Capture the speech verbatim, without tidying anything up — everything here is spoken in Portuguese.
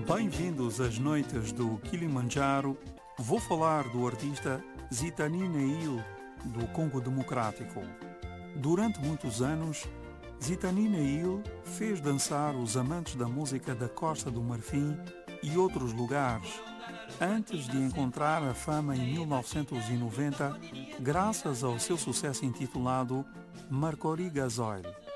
Bem-vindos às noites do Kilimanjaro. Vou falar do artista Zittani Neil, do Congo Democrático. Durante muitos anos, Zittani Neil fez dançar os amantes da música da Costa do Marfim e outros lugares, antes de encontrar a fama em mil novecentos e noventa, graças ao seu sucesso intitulado Marcori Gasoil.